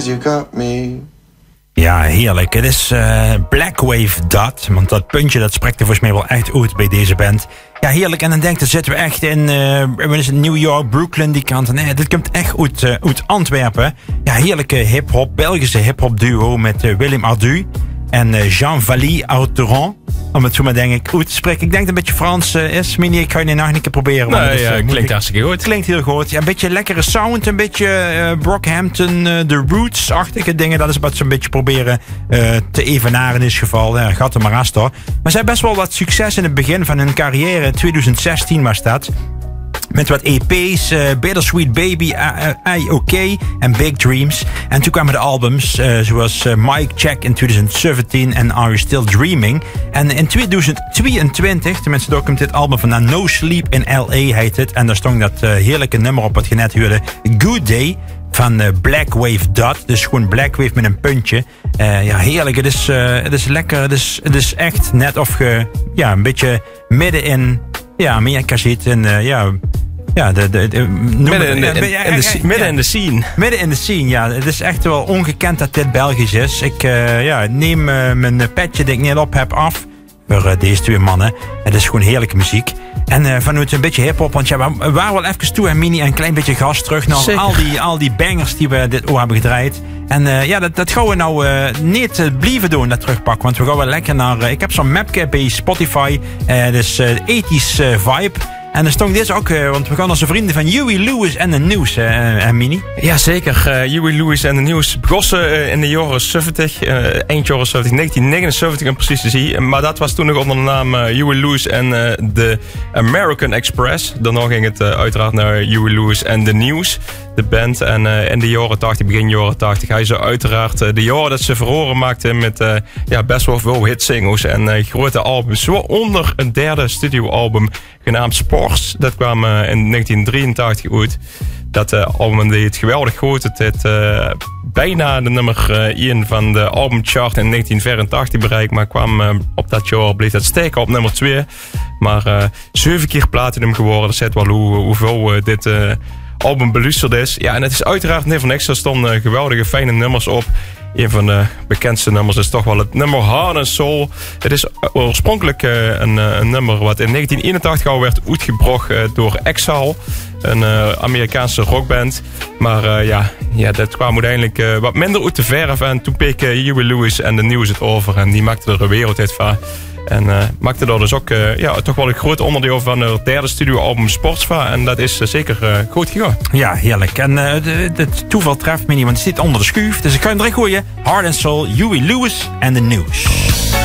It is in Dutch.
'cause you got me. Ja, heerlijk. Het is Black Wave Dat. Want dat puntje, dat spreekt er volgens mij wel echt uit bij deze band. Ja, heerlijk. En dan denk ik, dan zitten we echt in New York, Brooklyn, die kant. Nee, dit komt echt uit Antwerpen. Ja, heerlijke hip-hop, Belgische hip-hop duo met Willem Ardu en Jean-Valie Autoran. Om het zo maar denk ik goed te spreken. Ik denk dat het een beetje Frans is. Mini, ik ga je nog een keer proberen. Nee, klinkt hartstikke goed. Klinkt heel goed. Ja, een beetje lekkere sound. Een beetje Brockhampton, The Roots-achtige dingen. Dat is wat ze een beetje proberen te evenaren in dit geval. Gaat er maar aan, toch. Maar ze hebben best wel wat succes in het begin van hun carrière. In 2016 was dat. Met wat EP's, Bittersweet Baby, I.O.K. en Big Dreams. En toen kwamen de albums zoals Mic Check in 2017 en Are You Still Dreaming. En in 2022, tenminste daar komt dit album vandaan, No Sleep in L.A. heet het. En daar stond dat heerlijke nummer op wat je net hoorde, Good Day van Black Wave Dat. Dus gewoon Black Wave met een puntje. Ja, heerlijk. Het is lekker. Het is echt net of je een beetje midden in Amerika zit. En midden in de scene. Midden in de scene, ja. Het is echt wel ongekend dat dit Belgisch is. Ik neem mijn petje dat ik net op heb af voor deze twee mannen. Het is gewoon heerlijke muziek. En vanuit een beetje hiphop, want we waren wel even toe en Mini een klein beetje gas terug naar al die bangers die we dit oor hebben gedraaid. En dat gaan we nou niet blijven doen, dat terugpakken. Want we gaan wel lekker naar... ik heb zo'n mapje bij Spotify. Dus 80s vibe. En er stond dit ook, want we gaan als vrienden van Huey Lewis en de News, Mini. Jazeker, Huey Lewis en de News begonnen in de jaren 70, eind jaren 70, 1979 om precies te zien. Maar dat was toen nog onder de naam Huey Lewis en de American Express. Daarna ging het uiteraard naar Huey Lewis en de News, de band. En in de jaren 80, begin jaren 80, hij ze uiteraard de jaren dat ze verhoren maakten met best wel veel hitsingles en grote albums. Waaronder een derde studioalbum genaamd Sports. Dat kwam in 1983 uit. Dat album deed het geweldig goed. Het heeft bijna de nummer 1 van de albumchart in 1984 bereikt. Maar kwam op dat jaar, bleef het steken op nummer 2. Maar 7 keer platinum geworden. Dat zegt wel hoeveel dit album beluisterd is. Ja, en het is uiteraard niet voor niks. Er stonden geweldige fijne nummers op. Een van de bekendste nummers is toch wel het nummer Heart and Soul. Het is oorspronkelijk een nummer wat in 1981 al werd uitgebracht door Exile. Een Amerikaanse rockband. Maar dat kwam uiteindelijk wat minder uit de verf. En toen peken Huey Lewis en de News het over. En die maakte er een wereldhit van. En maakte daar dus ook toch wel een groot onderdeel van het derde studioalbum Sports van. En dat is zeker goed gegaan. Ja, heerlijk. En het toeval treft me niet, want het zit onder de schuif. Dus ik kan hem direct gooien. Heart and Soul, Huey Lewis en The News.